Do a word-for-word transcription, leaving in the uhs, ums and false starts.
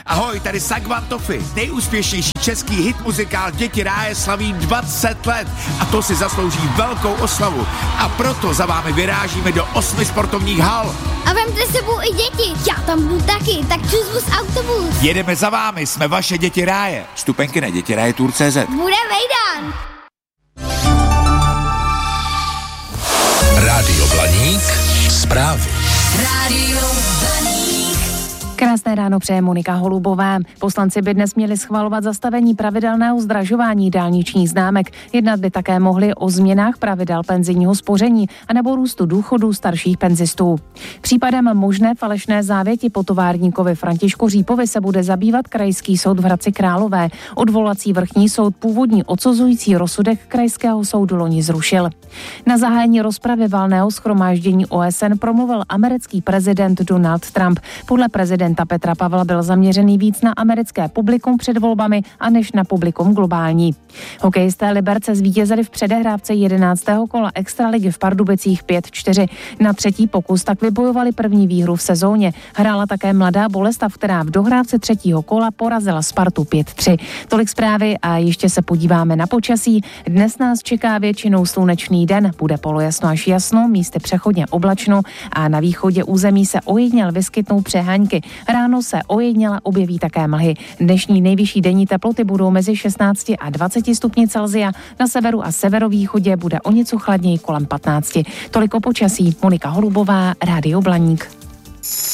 Ahoj, tady Sagvan Toffy. Nejúspěšnější český hit muzikál Děti ráje slaví dvacet let a to si zaslouží velkou oslavu. A proto za vámi vyrážíme do osmi sportovních hal. A vemte s sebou i děti. Já tam budu taky, tak čus autobus. Jedeme za vámi, jsme vaše Děti ráje. Vstupenky na děti ráje tour tečka cé zet. Bude vejdan. Rádio Blaník, zprávy. Rádio Blaník. Krásné ráno přeje Monika Holubová. Poslanci by dnes měli schvalovat zastavení pravidelného zdražování dálničních známek. Jednat by také mohli o změnách pravidel penzijního spoření anebo růstu důchodů starších penzistů. Případem možné falešné závěti po továrníkovi Františku Řípovi se bude zabývat Krajský soud v Hradci Králové. Odvolací vrchní soud původní odsuzující rozsudek Krajského soudu loni zrušil. Na zahájení rozpravy valného shromáždění O S N promluvil americký prezident Donald Trump. Podle prezidenta Petra Pavla byl zaměřený víc na americké publikum před volbami a než na publikum globální. Hokejisté Liberce zvítězili v předehrávce jedenáctého kola extraligy v Pardubicích pět čtyři. Na třetí pokus tak vybojovali první výhru v sezóně. Hrála také Mladá Boleslav, která v dohrávce třetího kola porazila Spartu pět tři. Tolik zprávy a ještě se podíváme na počasí. Dnes nás čeká většinou slunečný den, bude polojasno až jasno, místy přechodně oblačno a na východě území se ojediněl vyskytnou přehánky. Ráno se ojediněle objeví také mlhy. Dnešní nejvyšší denní teploty budou mezi šestnácti a dvaceti stupni Celsia. Na severu a severovýchodě bude o něco chladněji kolem patnácti. Tolik o počasí. Monika Holubová, Rádio Blaník.